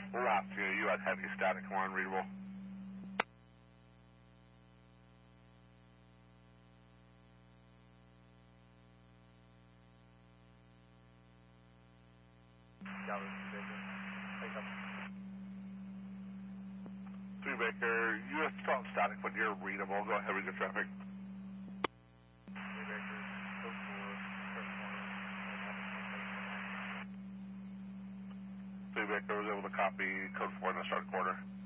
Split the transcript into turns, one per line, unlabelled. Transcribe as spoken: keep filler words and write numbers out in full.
Lot two, you had heavy static, come on, readable. Three Baker, U S twelve static, but you're readable. Go ahead, read your traffic. Three Baker was able to copy code four in the start quarter.